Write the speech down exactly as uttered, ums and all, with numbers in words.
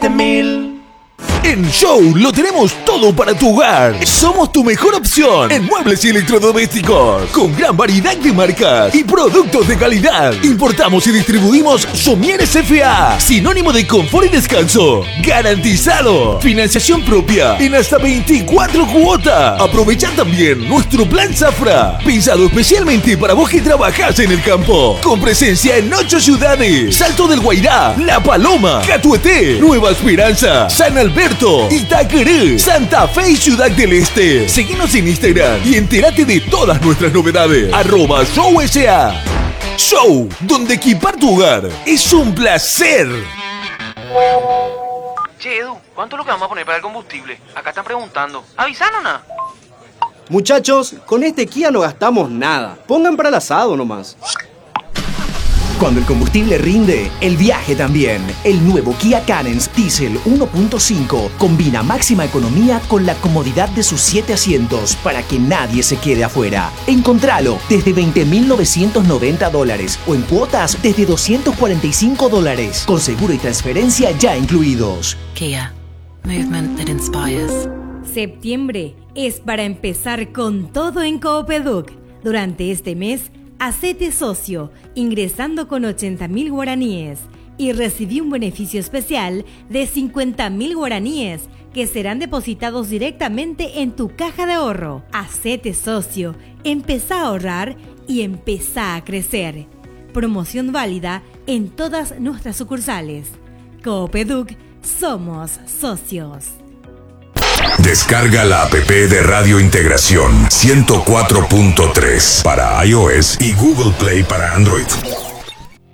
siete mil. En Show lo tenemos todo para tu hogar. Somos tu mejor opción en muebles y electrodomésticos, con gran variedad de marcas y productos de calidad. Importamos y distribuimos Somieres F A, sinónimo de confort y descanso. Garantizado. Financiación propia en hasta veinticuatro cuotas. Aprovecha también nuestro plan Zafra, pensado especialmente para vos que trabajás en el campo. Con presencia en ocho ciudades: Salto del Guairá, La Paloma, Catueté, Nueva Esperanza, San Alberto, Itaqueré, Santa Fe y Ciudad del Este. Seguinos en Instagram y entérate de todas nuestras novedades. Arroba Show S A. Show, donde equipar tu hogar es un placer. Che, Edu, ¿cuánto es lo que vamos a poner para el combustible? Acá están preguntando. ¿Avisaron nada? Muchachos, con este Kia no gastamos nada. Pongan para el asado nomás. Cuando el combustible rinde, el viaje también. El nuevo Kia Carens Diesel uno punto cinco combina máxima economía con la comodidad de sus siete asientos para que nadie se quede afuera. Encontralo desde veinte mil novecientos noventa dólares o en cuotas desde doscientos cuarenta y cinco dólares, con seguro y transferencia ya incluidos. Kia. Movement that inspires. Septiembre es para empezar con todo en Coopeduc. Durante este mes, hacete socio ingresando con ochenta mil guaraníes y recibí un beneficio especial de cincuenta mil guaraníes que serán depositados directamente en tu caja de ahorro. Hacete socio, empezá a ahorrar y empezá a crecer. Promoción válida en todas nuestras sucursales. Coopeduc, somos socios. Descarga la app de Radio Integración ciento cuatro punto tres para iOS y Google Play para Android.